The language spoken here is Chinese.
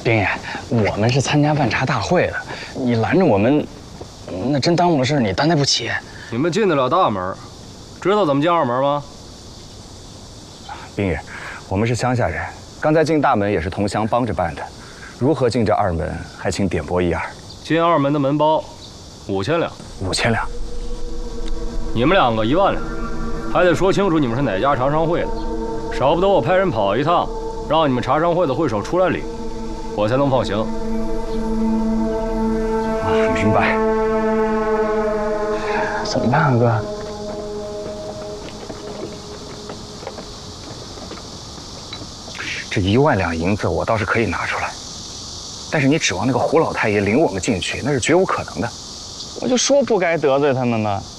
兵爷，我们是参加万茶大会的，你拦着我们，那真耽误了事，你担待不起。 你们进得了大门，知道怎么进二门吗？ 兵爷，我们是乡下人，刚才进大门也是同乡帮着办的，如何进这二门，还请点拨一二。 进二门的门包，5000两。 5000两。 你们2个1万两，还得说清楚你们是哪家茶商会的，少不得我派人跑一趟，让你们茶商会的会首出来领，我才能放行。 明白。 怎么办啊，哥？ 这1万两银子我倒是可以拿出来，但是你指望那个胡老太爷领我们进去，那是绝无可能的。 我就说不该得罪他们嘛。